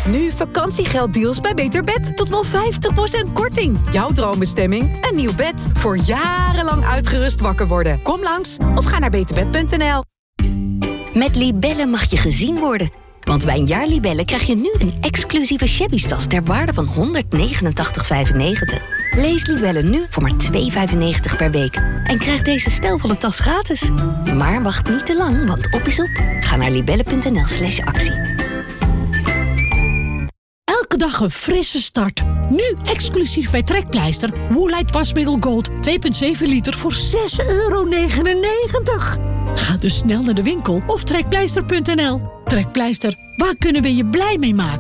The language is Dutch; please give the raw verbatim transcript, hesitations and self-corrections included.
Nu vakantiegelddeals bij Beter Bed. Tot wel vijftig procent korting. Jouw droombestemming? Een nieuw bed. Voor jarenlang uitgerust wakker worden. Kom langs of ga naar beter bed punt n l. Met Libellen mag je gezien worden. Want bij een jaar Libellen krijg je nu een exclusieve shabby-tas ter waarde van honderdnegenentachtig vijfennegentig. Lees Libellen nu voor maar twee vijfennegentig per week. En krijg deze stijlvolle tas gratis. Maar wacht niet te lang, want op is op. Ga naar libellen punt n l slash actie. Elke dag een frisse start. Nu exclusief bij Trekpleister. Woolite wasmiddel Gold twee komma zeven liter voor zes euro negenennegentig. Ga dus snel naar de winkel of trekpleister punt n l. Trekpleister, waar kunnen we je blij mee maken?